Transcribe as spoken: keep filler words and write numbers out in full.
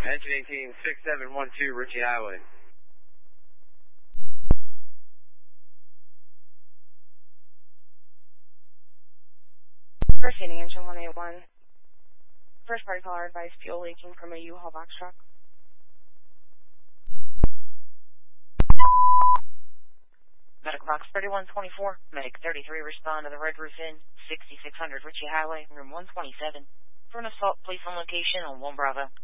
Engine eighteen, six seven one two, Ritchie Highway. Proceeding, engine one eighty-one. First party caller advised fuel leaking from a U-Haul box truck. Medical box thirty-one twenty-four, Medic thirty-three, respond to the Red Roof Inn, sixty-six hundred Ritchie Highway, room one twenty-seven. For an assault, police on location on one Bravo.